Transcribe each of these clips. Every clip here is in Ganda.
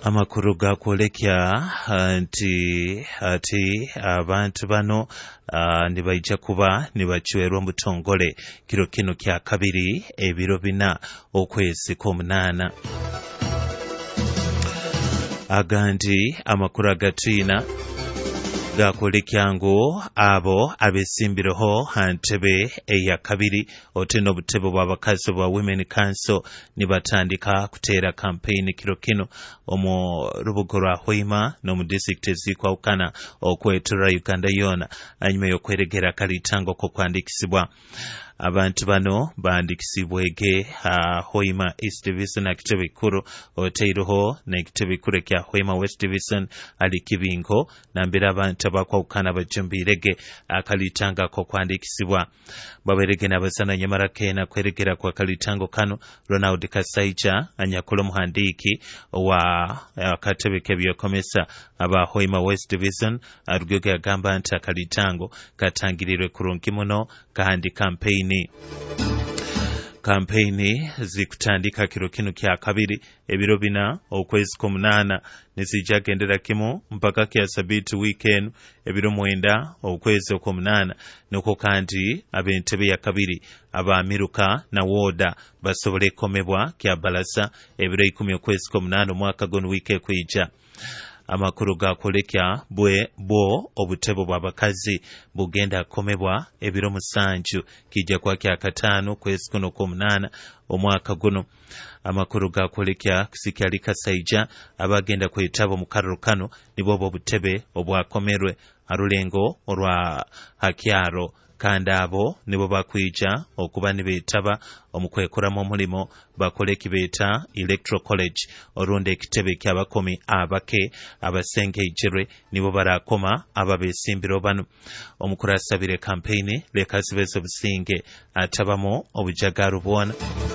Amakuru gakwolekya nti ati abantu bano nibaija kuba nibakiwerwa mu butongole kiro kino kya kabiri ebiro 4 okwezi kw'omunaana. Agandi amakuru agatiina gakwolekya ngu abo abesimbireho ntebe eya kabiri otino obutebe bw'abakazi bwa Women Council nibatandika kuteera campaign kiro kino omu rubuga rwa Hoima n'omu district ezikwawukana okwetura Uganda yona anyuma y'okweregera kalitango kwandikisibwa. Abantu bano bandikisibwege Hoima East Division na kitebe kikuru oteiroho na kitebe kikuru kya Hoima West Division ali kibingo nambira abantu abakwawukana bajumbirege akalitanga ko kwandikisibwa. Baberege n'abasana nyamarake na kweregera kwa kalitango kano Ronald Kasaija anyakolo muhandiki wa katebe kebyokomesa aba Hoima West Division arugege agamba nti akalitango katangirirwe kurungi muno kahandi campaign zikutandika kiro kino kya kabiri ebiro 4 okwezi kw'omunaana nizijagendera kimu mpaka kya sabiti weekend ebiro 9 okwezi kw'omunaana nuko kandi ab'entebe ya kabiri abamiruka na woda basobole komebwa kya balasa ebiro 10 okwezi kw'omunaana omwaka guno wiiki ekwija. Amakuru gakwolekya bwo obutebo bw'abakazi bugenda komebwa ebiro 7 kijja kwa kya 5 kwezi kuno kw'omunaana omwaka guno. Amakuru gakwolekya kusikyali Kasaija abagenda kwetaba mu karro kano nibo obutebe obwakomerwe arulengo olwa hakyaro kandi abo nibo bakwija okuba nibetaba omukwekuramu omulimo bakole kibeeta Electoral College olunde ekitebe ky'abakomi abake abasenge ijirwe nibo barakoma ababesimbiro bano. Omukuru asabire campaign leka zibezo businge atabamo obujagaru bwona.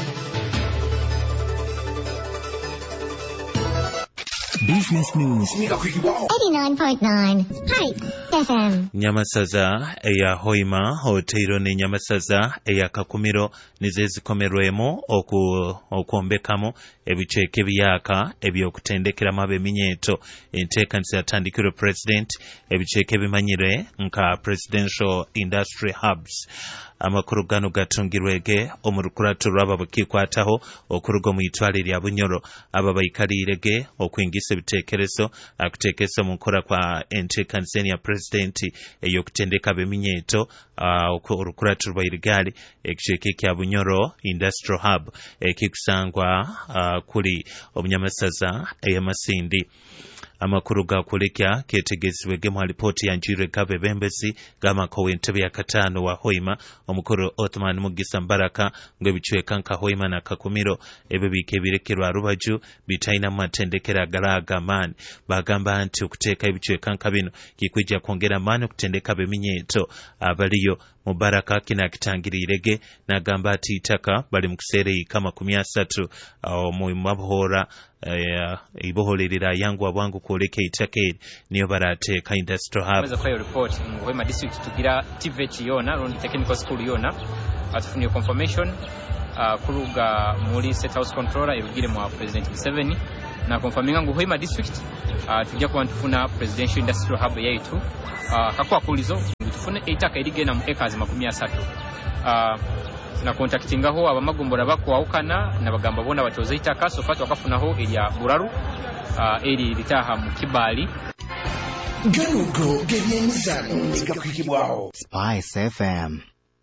Business News 89.9 Hype FM. Nyamasaza eya Hoima Oteiro ne Nyamasaza eya Kakumiro nizezikomerwemo okwombekamu ebiceeke byaka ebyokutendekeramu abeminyeeto enteekanisa yatandikirwe President ebiceeke bimanyire nka Presidential Industry Hubs. Amakuru gano gatungirwege omurukuratu rwaba bukikwataho okuruga mu itwale lya Bunyoro ababayikalirege okwingisa ebitekerezo akuteekesa mu nkora kwa enteekanisa ya President ey'okutendeka abeminyeeto orukuratu rwa Irigali ekiceeke kya Bunyoro Industrial Hub ekikusangwa kuli omunyamasaza ey'Amasindi. Amakuru gakwolekya ketegezibwege mu alipoti yanjirwe gabebembezi gamakowe entebe ya 5 wa Hoima omukuru Othman Mugisa Mbaraka ng'ebichweka nka Hoima na Kakumiro ebibika ebirekerwa rubaju bitaina matendekera galaga mani bagamba nti okuteeka ebichweka nka bino kikwijja kwongera mani okutendeka beminyeeto abaliyo. Mubaraka kina kitangirirege nagamba ati itaka bali mu kiseera kama 30 mu mabohora iboholerera yangu abwangu kwoleka itaka niyo barateeka Industrial Hub. Mweza kwa report mu Hoima district tugira TVET yona Round Technical School yona atufuniye confirmation kuluga muri State House Controller irugire mu President Museveni na confirminga ngu Hoima district tujja kuba tufuna Presidential Industrial Hub yaitu kakwa kulizo tufune eitaka irigena mu acres 30 na contactingaho abamagombora bakwawukana nabagamba bona batoza itaka sofatu wakafunaho erya Buraru eri litaha mu Kibali ganugo gebyemizano nzigakwikibwaho Spice FM.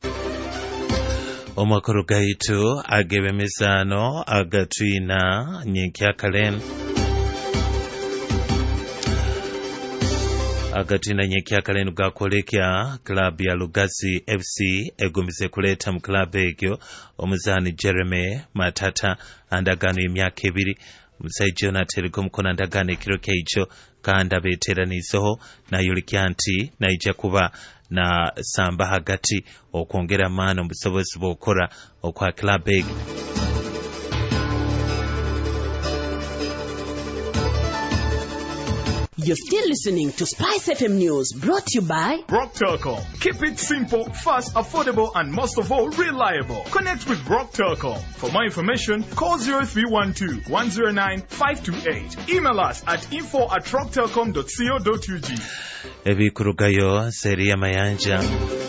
Omakuru gaitu agebemizano agatwina nyenkya kalen agatina nyekya kalenu gakwolekya club ya Lugazi FC egumize kuleta mu club egyo omuzani Jeremy Matata andagano emyaka 2 musaijo natereko mukona ndagano ekiro kyejo kandi abeteranizeho nayulikya nti naija kuba na samba hagati okwongera maano mu busobozi bw'okukora okwa club egyo. You're still listening to Spice FM News, brought to you by Rock Telecom. Keep it simple, fast, affordable, and most of all, reliable. Connect with Rock Telecom. For more information, call 0312-109-528. Email us at info@rocktelecom.co.ug. Ebikurugayo seri y'amayanja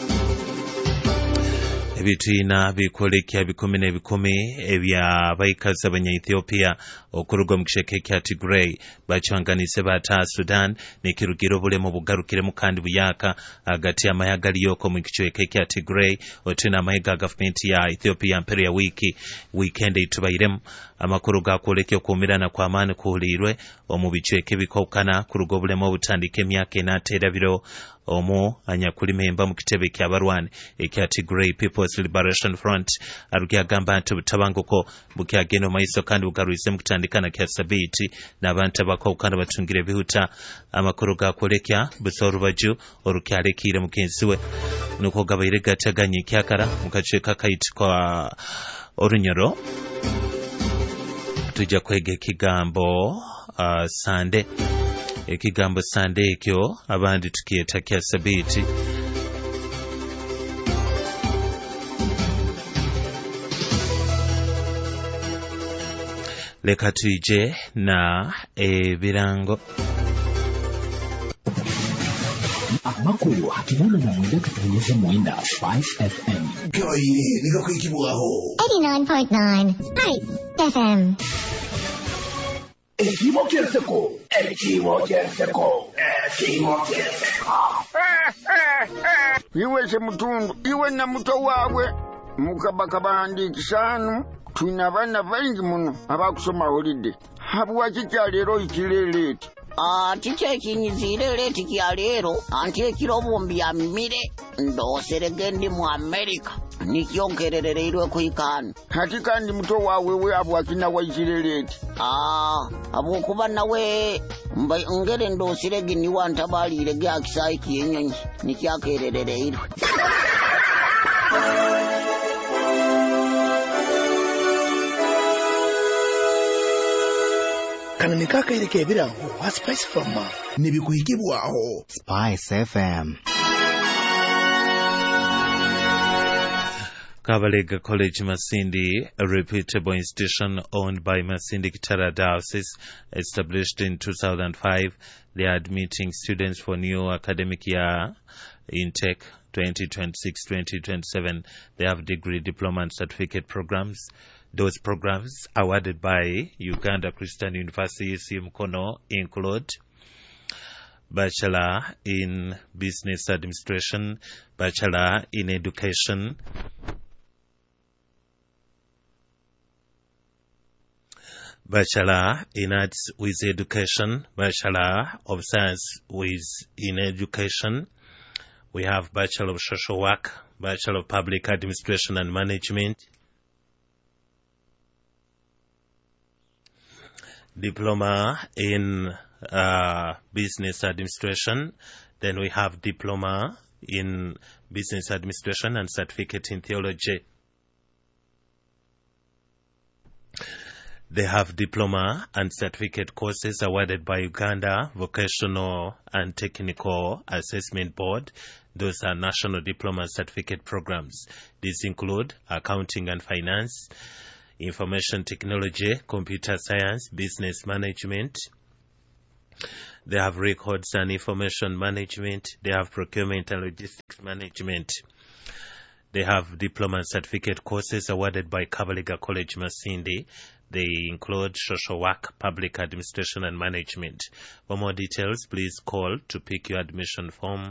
ebituyina bikolekya bikumi n'ebikumi ebya bayikazi abanya-Ethiopia okuruga mu kisheke kya Tigray bacwanganise bata Sudan nekirugiro bulemu bugarukiremu kandi buyaka hagati y'amayaga aliyoko mu kisheke kya Tigray otuna amayiga gavumenti ya Ethiopia mpere weekend itubayiremu amakuru gakolekya okumirana kw'amaani kuhulirwe omu bicweke bikokana kuruga obulemu obutandika emyaka enaterabiro omu anyakulimemba mu kitebe kya barwani ekya Tigray People's Liberation Front arugi agamba nti butabanguko bukyagenda maiso kandi bugaruize mu kutandikana kya sabiti n'abantu abakokana batungire bihuta amakuru gakolekya busorubaju orukyalekire mugenzi we nuko gabaire gateganye kyakara mu kaceka kaiti kwa orunyoro tujja kwega ekigambo Sande ekigambo Sande ekyo abandi tukiyeta kya sabiti leka tuje na ebirango amakuru hakibona na mwenda katanyeza mwenda 5 FM Goye, nika kuikibuaho 89.9 Hype FM. Iwe se mutundu, iwe na muto wawe mukabaka bahandikisanu twina bana baingi muno abakusoma holiday habuwa kikyalero ikileleti Chiche kinyizireleti kya lero anti ekirobumbi ya mire ndoseregendi mu America nikyonkererereirwe kuikani hati kandi muto wawe we abwakina wa ikileleti abokuba nawe ngere ndosirege ni wantabalire gya kisayi kiyenyonyi nikyakererereirwe kanani kakaireke ebirango wa Spice FM nibikuhikibwaho Spice FM. Kabalega College Masindi, a reputable institution owned by Masindi Kitara Diocese, established in 2005. They are admitting students for new academic year intake 2026-2027. They have degree, diploma and certificate programs. Those programs awarded by Uganda Christian University Mkono include Bachelor in Business Administration, Bachelor in Education, Bachelor in Arts with Education, Bachelor of Science in Education. We have Bachelor of Social Work, Bachelor of Public Administration and Management, Diploma in Business Administration. Then we have Diploma in Business Administration and Certificate in Theology. They have diploma and certificate courses awarded by Uganda Vocational and Technical Assessment Board. Those are national diploma and certificate programs. These include accounting and finance, information technology, computer science, business management. They have records and information management. They have procurement and logistics management. They have diploma and certificate courses awarded by Kabalega College Masindi. They include social work, public administration and management. For more details, please call to pick your admission form.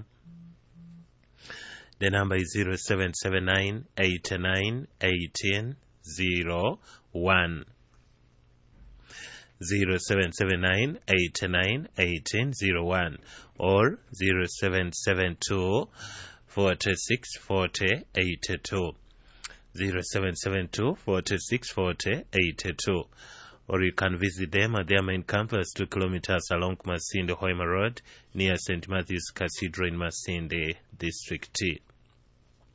The number is 0779 89 18 01. 0779 89 18 01 or 0772 46 40 82. 0772 46 40 82. Or you can visit them at their main campus 2 kilometers along Masindi Hoima Road near St. Matthew's Cathedral in Masindi District.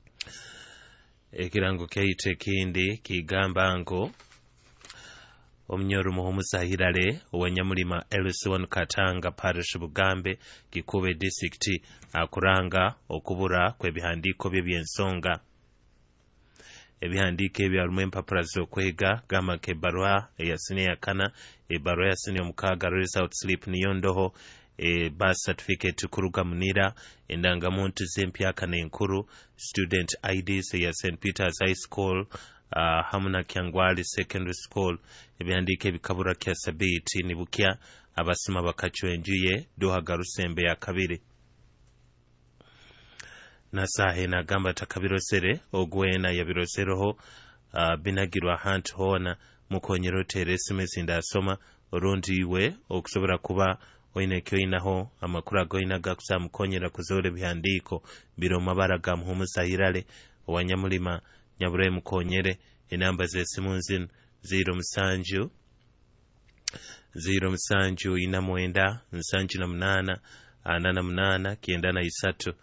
Ekirango keite kindi kigamba ngo Omnyoro muhumusahirale owanyamulima Elson Katanga Parish Bugambe Kikube District akuranga okubura kw'ebihandiiko bye by'ensonga. Ebihandiiko ebyo harimu empapula z'okwega gamaka ebbaruwa eyasine yakana ebbaruwa yasine omukaaga result slip niyo ndoho birth certificate kuruga munira endangamuntu z'empyaka n'enkuru student IDs ya St Peter's High School hamuna Kyangwali Secondary School ebihandiiko ebikabura kya sabiti nibukya abasima bakachwenjuye duhaga Rusembe ya kabiri. Nasahe nagamba takabirosere ogwena yabiroseroho binagirwa ahantu hoona mukonyero teresimesi ndasoma orundi iwe okusobora kuba oine kyoinaho amakuru agoinaga kusamukonyera kuzore bihandiiko biro mabara ga muhumusahirale owanyamulima Nyabure mukonyere enamba z'essimu nzino 07 09 78 88 93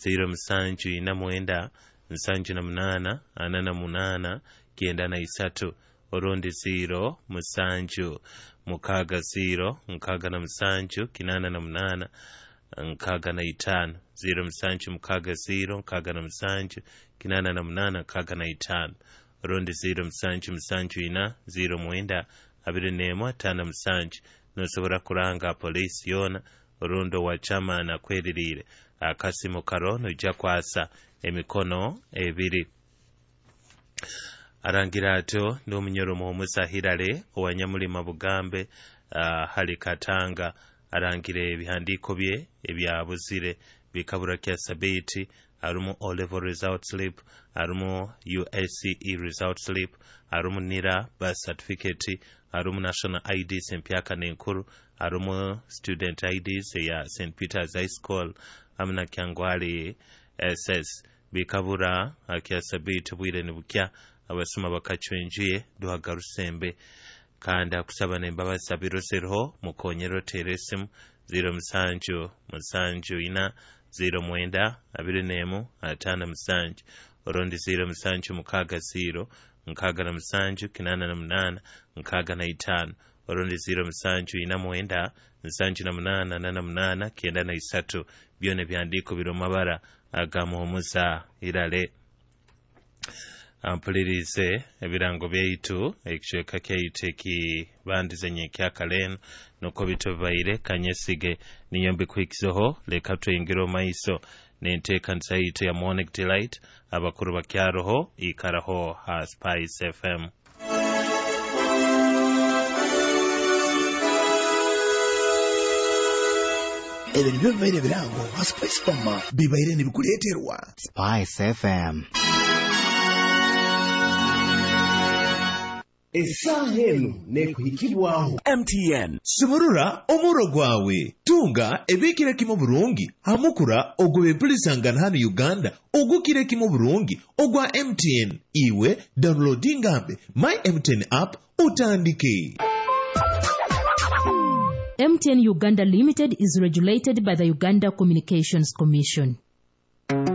07 09 78 93 orundi 0 7 mukaga 0 nkaga na 7 kinana na 8 nkaga na 5 0 7 mukaga 0 nkaga na 7 kinana na 8 nkaga na 5 orundi 0 7 ina 0 mwenda abiri nemo 5 7 nosobora kuranga polisi yona orundo wa chama na kweririre akasimo karono ija kwasa emikono ebiri. Arangira atyo n'omunyoro muhumusahirale owanyamulima Bugambe Hali Katanga arangire ebihandiiko bye ebyabuzire bikabura kya sabiti harimu O-level result slip harimu USCE result slip harimu NIRA birth certificate harimu national IDs empyaka n'enkuru harimu student IDs ya St Peter's High School hamuna Kyangwali SS bikabura kya sabiti bwire nibukya abasoma bakachwenjuye duhaga Rusembe kandi akusaba n'embabazi abiroseroho mukonyero teresimu 07 7 09 24 orundi 07 mukaga 0 nkaga na 7 kinana na 8 nkaga na 5 orundi 07 9 78 88 kenda na 3 byone byandiko biro mabara aga muhumusa irale. Ampulirize ebirango byaitu ekishweka kyaitu ekibandizenye kyakaleno nuko bitobaire kanyesige niyo mbikwikizoho leka tuyingiro maiso n'enteekanisa yaitu ya Morning Delight abakuru bakyaroho ikaraho ha Spice FM. Ebintu byobaire birango ha Spice FM bibaire nibikuleeterwa Spice FM. Essaha eno nekuhikibwaho MTN soborora omuro gwawe tunga ebikire kimo burungi hamukura ogwe pulisangana hano Uganda ogukire kimo burungi ogwa MTN iwe downloading ambe my MTN app utandike. MTN Uganda Limited is regulated by the Uganda Communications Commission.